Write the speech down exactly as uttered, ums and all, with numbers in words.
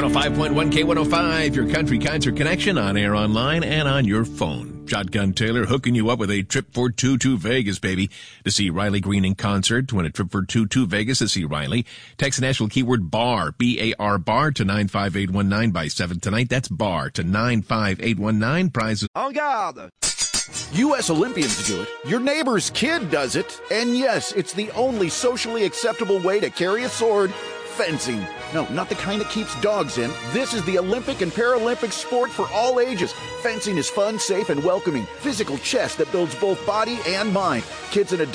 one oh five point one K one oh five, your country concert connection on air, online, and on your phone. Shotgun Taylor hooking you up with a trip for two to Vegas, baby, to see Riley Green in concert. To win a trip for two to Vegas to see Riley, text national keyword BAR, B A R, BAR, to nine five eight one nine by seven tonight. That's BAR to nine five eight one nine. Prizes. En garde! U S Olympians do it. Your neighbor's kid does it. And yes, it's the only socially acceptable way to carry a sword. Fencing. No, not the kind that keeps dogs in. This is the Olympic and Paralympic sport for all ages. Fencing is fun, safe, and welcoming. Physical chess that builds both body and mind. Kids and adults